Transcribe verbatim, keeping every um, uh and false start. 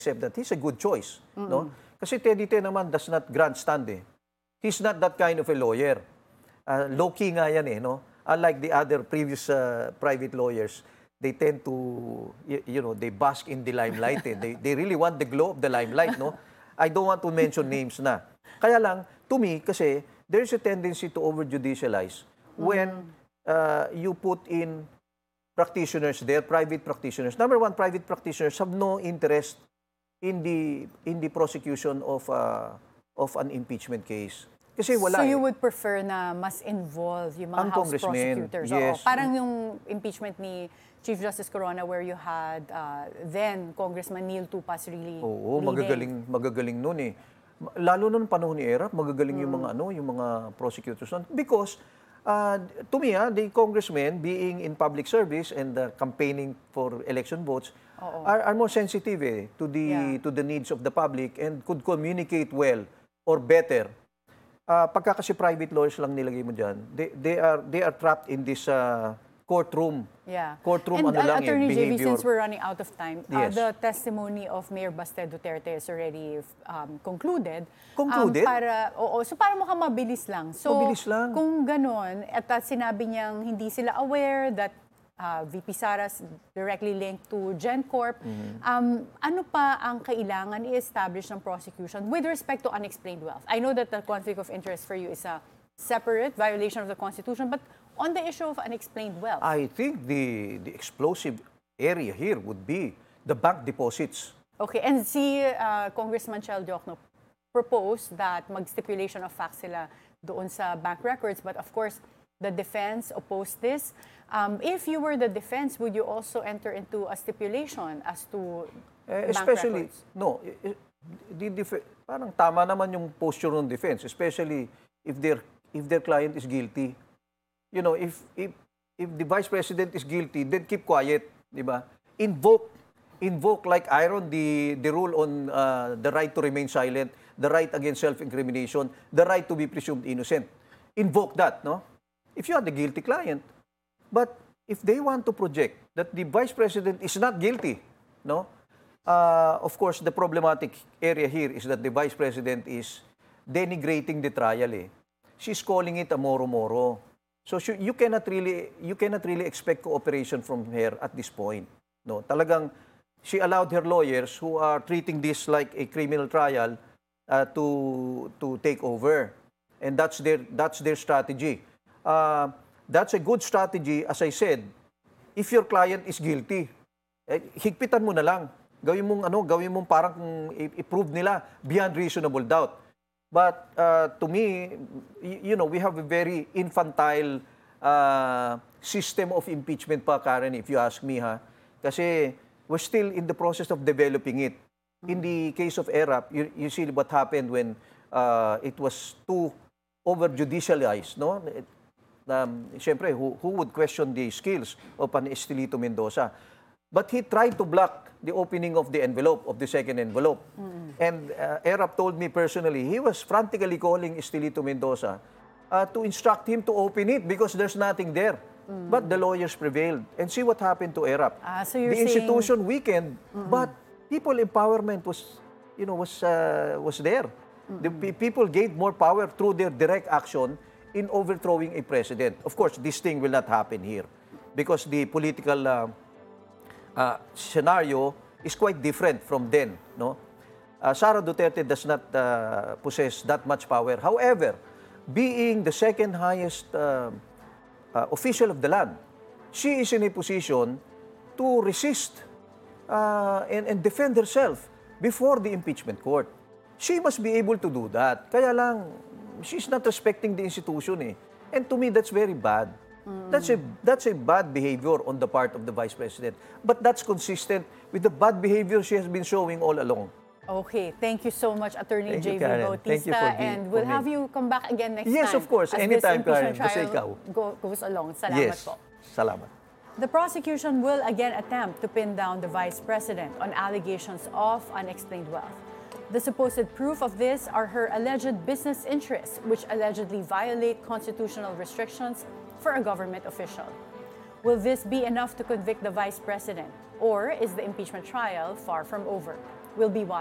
accept that he's a good choice. Mm-hmm. No? Kasi Teddy Te naman does not grandstand eh. He's not that kind of a lawyer. Uh, low-key nga yan eh. No? Unlike the other previous uh, private lawyers, they tend to, you, you know, they bask in the limelight. Eh. They, they really want the glow of the limelight. No? I don't want to mention names na. Kaya lang, to me, kasi there's a tendency to over-judicialize when uh, you put in practitioners there, private practitioners. Number one, private practitioners have no interest in the in the prosecution of uh, of an impeachment case. Kasi wala. So you eh. would prefer na mas involve yung mga Ang House prosecutors? Yes. Oo. Parang yung impeachment ni Chief Justice Corona where you had uh, then Congressman Neil Tupas really Oo, leading. magagaling magagaling noon eh. Lalo noon panahon ni Erap, magagaling mm. yung mga ano, yung mga prosecutors noon because Uh, to me, ah, the congressmen being in public service and uh, campaigning for election votes are, are more sensitive eh, to the yeah. to the needs of the public and could communicate well or better. Uh, pagka kasi private lawyers lang nilagay mo dyan, they, they are they are trapped in this uh, courtroom. Yeah. Courtroom and ano uh, lang Attorney eh, J V, behavior. since we're running out of time, Yes. uh, the testimony of Mayor Baste Duterte is already um, concluded. Concluded? Um, para, oo, so para mukhang mabilis lang. So, Mabilis lang. kung ganon, at uh, sinabi niyang hindi sila aware that uh, V P Sara's directly linked to GenCorp, mm-hmm. um, ano pa ang kailangan i-establish ng prosecution with respect to unexplained wealth? I know that the conflict of interest for you is a separate violation of the Constitution, but on the issue of unexplained wealth. I think the the explosive area here would be the bank deposits. Okay, and si uh, Congressman Chel Diokno proposed that mag-stipulation of facts sila doon sa bank records, but of course, the defense opposed this. Um, if you were the defense, would you also enter into a stipulation as to Eh, bank especially, records? no, eh, eh, the def- parang tama naman yung posture ng defense, especially if their if their client is guilty. You know, if if if the vice president is guilty, then keep quiet, di ba? Invoke invoke like iron the the rule on uh, the right to remain silent, the right against self-incrimination, the right to be presumed innocent. Invoke that, no? If you are the guilty client, but if they want to project that the vice president is not guilty, no? Uh, of course, the problematic area here is that the vice president is denigrating the trial. Eh. She's calling it a moro-moro. So you cannot really you cannot really expect cooperation from her at this point. No, talagang she allowed her lawyers who are treating this like a criminal trial uh, to to take over, and that's their that's their strategy. Uh, that's a good strategy, as I said. If your client is guilty, eh, higpitan mo na lang. Gawin mong ano, gawin mong parang i-prove nila beyond reasonable doubt. But uh, to me, you, you know, we have a very infantile uh, system of impeachment pa, Karen, if you ask me, ha? Kasi we're still in the process of developing it. In the case of ERAP, you, you see what happened when uh, it was too over-judicialized, no? Um, Siyempre, who, who would question the skills of an Estelito Mendoza? But he tried to block the opening of the envelope, of the second envelope. Mm. And uh, ERAP told me personally, he was frantically calling Estelito Mendoza uh, to instruct him to open it because there's nothing there. Mm. But the lawyers prevailed. And see what happened to ERAP. Ah, so you're the saying... institution weakened, mm-hmm. but people empowerment was, you know, was, uh, was there. Mm-hmm. The pe- people gained more power through their direct action in overthrowing a president. Of course, this thing will not happen here because the political... Uh, Uh, scenario is quite different from then, no? Uh, Sara Duterte does not uh, possess that much power. However, being the second highest uh, uh, official of the land, she is in a position to resist uh, and, and defend herself before the impeachment court. She must be able to do that. Kaya lang, she's not respecting the institution eh. And to me, that's very bad. Mm. That's a that's a bad behavior on the part of the Vice President. But that's consistent with the bad behavior she has been showing all along. Okay, thank you so much, Attorney J V Bautista, and we'll have you come back again next yes, time. Yes, of course. Anytime, Karen. Basta ikaw. Go, goes along. Salamat yes. po. Salamat. The prosecution will again attempt to pin down the Vice President on allegations of unexplained wealth. The supposed proof of this are her alleged business interests, which allegedly violate constitutional restrictions for a government official. Will this be enough to convict the Vice President, or is the impeachment trial far from over? will be watching.